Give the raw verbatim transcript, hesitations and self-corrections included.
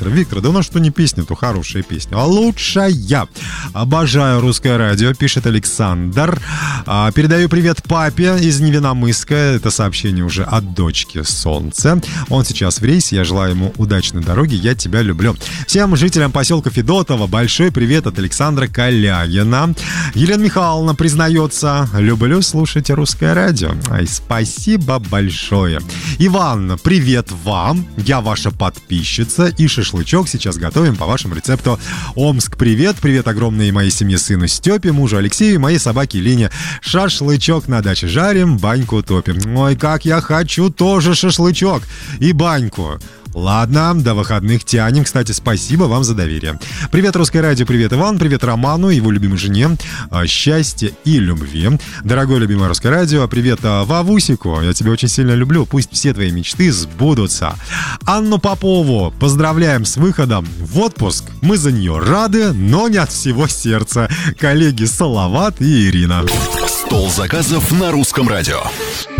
Виктор. Виктор, да у нас что не песня, то хорошая песня. А лучшая. Обожаю русское радио, пишет Александр. А, передаю привет папе из Невиномысска. Это сообщение уже от дочки Солнце. Он сейчас в рейсе, я желаю ему удачной дороги, я тебя люблю. Всем жителям поселка Федотово большой привет от Александра Калягина. Елена Михайловна признается, люблю слушать русское радио. Ай, спасибо большое. Иван, привет вам. Я ваша подписчица. И шашлычок сейчас готовим по вашему рецепту. Омск, привет. Привет огромной моей семье, сыну Степе, мужу Алексею и моей собаке Лене. Шашлычок на даче жарим, баньку топим. Ой, как я хочу тоже шашлычок и баньку. Ладно, до выходных тянем. Кстати, спасибо вам за доверие. Привет, Русское радио, привет, Иван, привет Роману, его любимой жене. Счастья и любви. Дорогое любимое Русское радио, привет Вавусику. Я тебя очень сильно люблю. Пусть все твои мечты сбудутся. Анну Попову поздравляем с выходом в отпуск. Мы за нее рады, но не от всего сердца. Коллеги Салават и Ирина. Стол заказов на Русском радио.